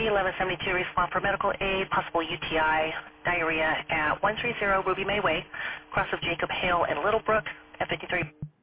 emergency, 1172, respond for medical aid, possible UTI, diarrhea at 130 Ruby May Way, cross of Jacob Hale and Littlebrook, F53.